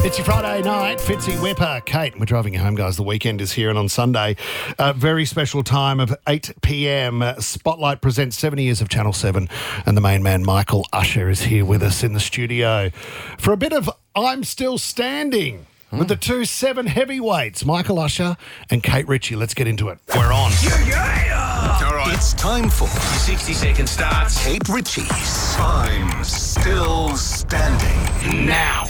It's your Friday night, Fitzy Whipper. Kate, we're driving you home, guys. The weekend is here, and on Sunday, a very special time of 8 p.m. Spotlight presents 70 years of Channel 7, and the main man, Michael Usher, is here with us in the studio for a bit of I'm Still Standing with the two 7 heavyweights, Michael Usher and Kate Ritchie. Let's get into it. We're on. All right. It's time for 60-second starts. Kate Ritchie's I'm Still Standing. Now.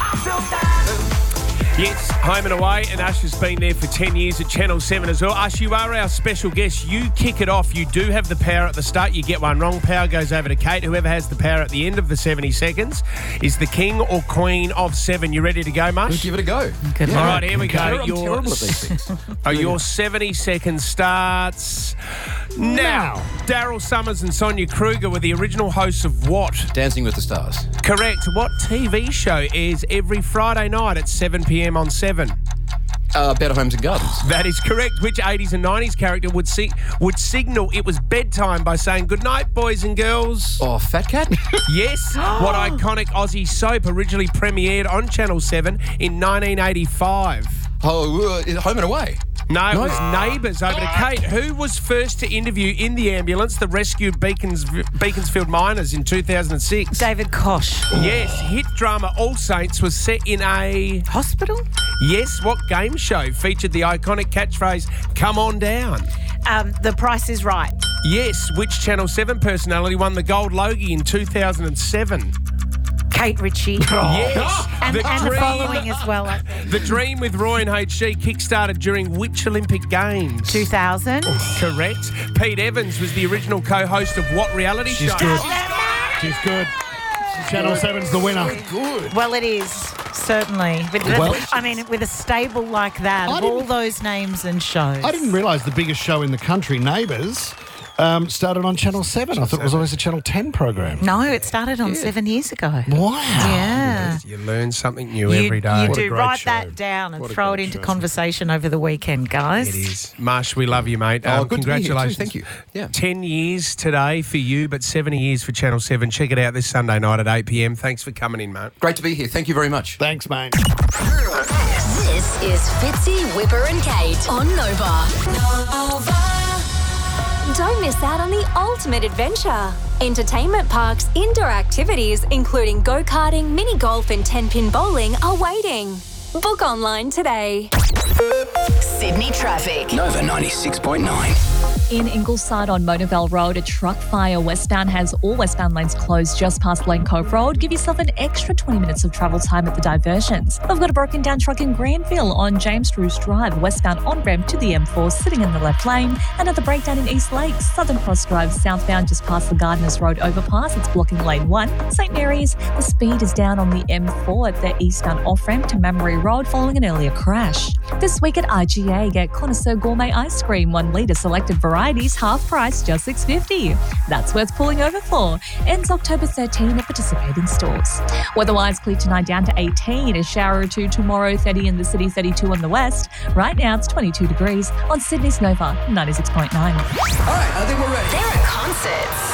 Yes, home and away, and Usher's been there for 10 years at Channel 7 as well. Usher, you are our special guest. You kick it off. You do have the power at the start. You get one wrong, power goes over to Kate. Whoever has the power at the end of the 70 seconds is the king or queen of 7. You ready to go, Mush? Let's give it a go. Good. All right, here we go. I'm terrible at these things. Your 70 seconds starts now. Daryl Summers and Sonia Kruger were the original hosts of what? Dancing with the Stars. Correct. What TV show airs every Friday night at 7 p.m. on 7? Better Homes and Gardens. That is correct. Which 80s and 90s character would signal it was bedtime by saying good night, boys and girls? Oh, Fat Cat? Yes. What iconic Aussie soap originally premiered on Channel 7 in 1985? Oh, Home and Away. No, it was Neighbours. Over to Kate. Who was first to interview in the ambulance the rescued Beaconsfield miners in 2006? David Koch. Yes. Hit drama All Saints was set in a... Hospital? Yes. What game show featured the iconic catchphrase, come on down? The Price is Right. Yes. Which Channel 7 personality won the Gold Logie in 2007? Kate Ritchie. Yes. And the following as well, I think. The Dream with Roy and HG kickstarted during which Olympic Games? 2000. Correct. Pete Evans was the original co-host of what reality show? She's good. She's good. Channel 7's the winner. Good. Well, it is, certainly. With a stable like that, of all those names and shows. I didn't realise the biggest show in the country, Neighbours, started on Channel 7. I thought it was always a Channel 10 program. No, it started on 7 years ago. Wow. Yeah. You learn something new every day. You What a do. great Write show. that down and What a throw it great into show. conversation over the weekend, guys. It is. Marsh, we love you, mate. Oh, good Congratulations. to be here too. Thank you. Yeah. 10 years today for you, but 70 years for Channel 7. Check it out this Sunday night at 8 p.m. Thanks for coming in, mate. Great to be here. Thank you very much. Thanks, mate. This is Fitzy, Whipper and Kate on Nova. Don't miss out on the ultimate adventure. Entertainment Park's indoor activities, including go-karting, mini golf and 10-pin bowling, are waiting. Book online today. Sydney traffic. Nova 96.9. In Ingleside on Monavale Road, a truck fire westbound has all westbound lanes closed just past Lane Cove Road. Give yourself an extra 20 minutes of travel time at the diversions. I've got a broken down truck in Granville on James Drews Drive, westbound on-ramp to the M4, sitting in the left lane. Another breakdown in East Lakes, Southern Cross Drive, southbound just past the Gardeners Road overpass. It's blocking lane 1. St Mary's, the speed is down on the M4 at the eastbound off-ramp to Mammary Road following an earlier crash. This week at IGA, get Connoisseur Gourmet Ice Cream, 1 litre selected varieties, half price, just $6.50. That's worth pulling over for. Ends October 13 at participating stores. Weather-wise, clear tonight down to 18. A shower or two tomorrow, 30 in the city, 32 in the west. Right now, it's 22 degrees on Sydney's Nova 96.9. All right, I think we're ready. There are concerts.